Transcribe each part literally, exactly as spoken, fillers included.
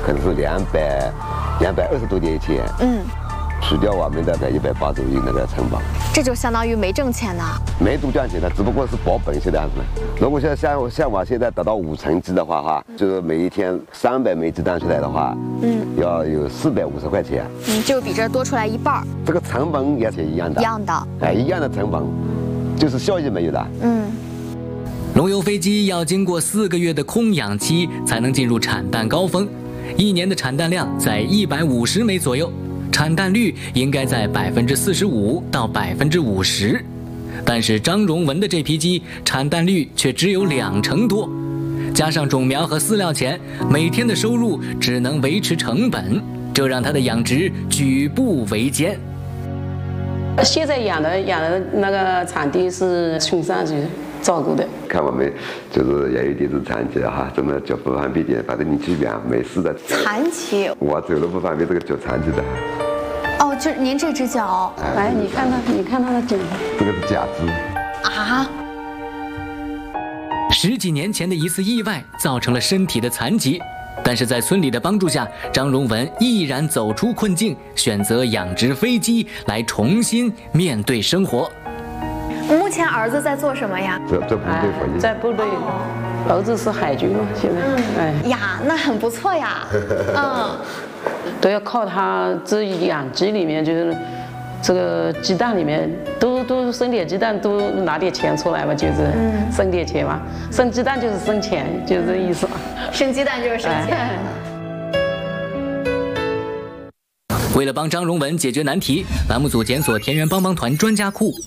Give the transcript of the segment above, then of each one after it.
可能是两百两百二十多年以前。嗯。 除掉我们大概一百八左右那个成本， 这就相当于没挣钱呢。 没多赚钱的，只不过是保本现在样子。如果像像像我现在达到五成鸡的话哈，就是每一天三百枚鸡蛋出来的话，嗯，要有四百五十块钱， 嗯，就比这多出来一半。 这个成本也是一样的， 一样的， 哎，一样的成本，就是效益没有了。 嗯。 龙油飞机要经过四个月的空养期才能进入产蛋高峰，一年的产蛋量在一百五十枚左右。 产蛋率应该在百分之四十五到百分之五十，但是张荣文的这批鸡产蛋率却只有两成多，加上种苗和饲料钱，每天的收入只能维持成本，这让他的养殖举步维艰。 现在养的养的那个场地是村上去照顾的。 看我们就是也有点是残疾哈，怎么脚不方便点，反正你去远没事的。 残疾？ 我走路不方便，这个脚残疾的。 哦，就是您这只脚， 来，你看它，你看它的脚， 这个是假肢啊。 十几年前的一次意外造成了身体的残疾，但是在村里的帮助下，张荣文毅然走出困境，选择养殖飞机来重新面对生活。 目前儿子在做什么呀？ 在在部队服役， 在部队，儿子是海军嘛，现在，哎呀，那很不错呀，嗯。 都要靠他这养鸡里面，就是这个鸡蛋里面都都生点鸡蛋，都拿点钱出来嘛，就是生点钱嘛。生鸡蛋就是生钱，就是这意思。 生鸡蛋就是生钱。 为了帮张荣文解决难题，栏目组检索田园帮帮团专家库，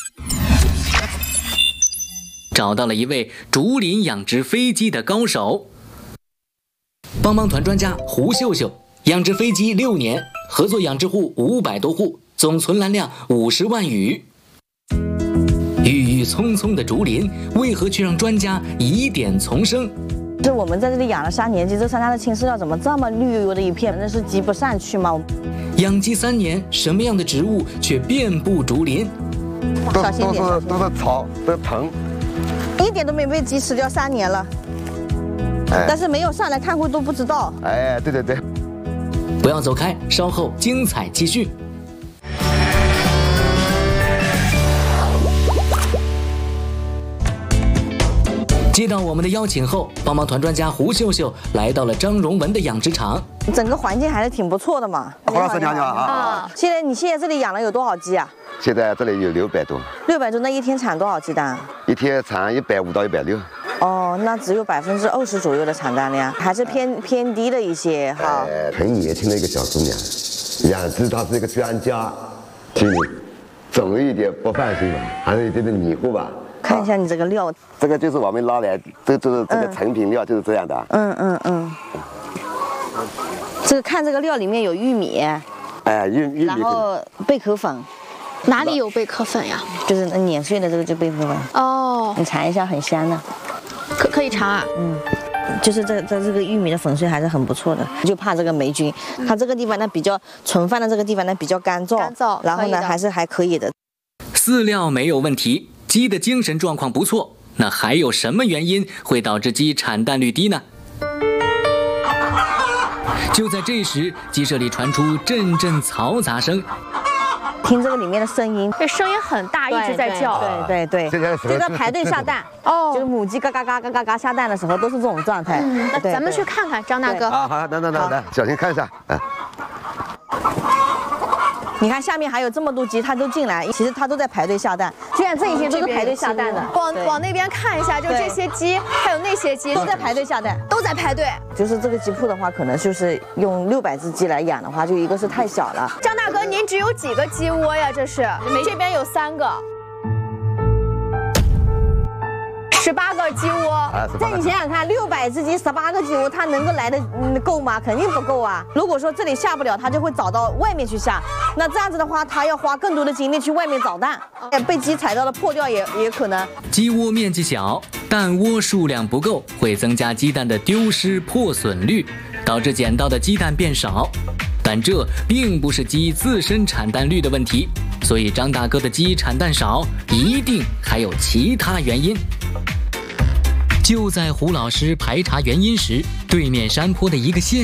找到了一位竹林养殖飞机的高手。帮帮团专家胡秀秀。 养殖飞机六年，合作养殖户五百多户，总存栏量五十万羽。郁郁葱葱的竹林，为何却让专家疑点丛生？ 是我们在这里养了三年鸡，这三家的青饲料怎么这么绿油油的一片？那是鸡不上去吗？ 养鸡三年，什么样的植物却遍布竹林？ 都都是都是草，都是藤， 一点都没被鸡吃掉，三年了。哎、但是没有上来看过都不知道。 哎，对对对。 不要走开，稍后精彩继续。接到我们的邀请后，帮帮团专家胡秀秀来到了张荣文的养殖场。 整个环境还是挺不错的嘛。 胡老师娘娘啊！ 现在你现在这里养了有多少鸡啊？ 现在这里有六百多。 六百多，那一天产多少鸡蛋？ 一天产一百五到一百六。 哦，那只有百分之二十左右的产蛋量，还是偏偏低的一些哈。 呃，很年轻的一个小姑娘，养殖她是一个专家，心里总有一点不放心吧，还是有点点迷糊吧。 看一下你这个料， 这个就是我们拉来，这就是这个成品料就是这样的。 嗯嗯嗯。这个看这个料里面有玉米， 哎，玉玉米， 然后贝壳粉。 哪里有贝壳粉呀？ 就是碾碎的这个就贝壳粉。哦，你尝一下，很香的。 可可以尝啊。嗯， 就是这这这个玉米的粉碎还是很不错的，就怕这个霉菌。它这个地方呢比较存放的这个地方呢比较干燥， 干燥， 然后呢还是还可以的。 饲料没有问题，鸡的精神状况不错，那还有什么原因会导致鸡产蛋率低呢？就在这时，鸡舍里传出阵阵嘈杂声。 听这个里面的声音， 这声音很大，一直在叫。 对对对，就在排队下蛋。哦，就是母鸡嘎嘎嘎嘎嘎嘎下蛋的时候都是这种状态。 嗯，那咱们去看看张大哥。 啊，好，来来来来，小心看一下。啊。 你看下面还有这么多鸡，它都进来，其实它都在排队下蛋。虽然这一些都是排队下蛋的， 往往那边看一下，就这些鸡，还有那些鸡都在排队下蛋， 都在排队。 就是这个鸡铺的话，可能就是用六百只鸡来养的话，就一个是太小了。 张大哥，您只有几个鸡窝呀？这是，这边有三个。 十八个鸡窝， 那你想想看，六百只鸡，十八个鸡窝，它能够来的够吗？肯定不够啊！如果说这里下不了，它就会找到外面去下。那这样子的话，它要花更多的精力去外面找蛋，被鸡踩到了破掉也也可能。 鸡窝面积小，蛋窝数量不够，会增加鸡蛋的丢失破损率，导致捡到的鸡蛋变少。但这并不是鸡自身产蛋率的问题，所以张大哥的鸡产蛋少，一定还有其他原因。 就在胡老师排查原因时，对面山坡的一个县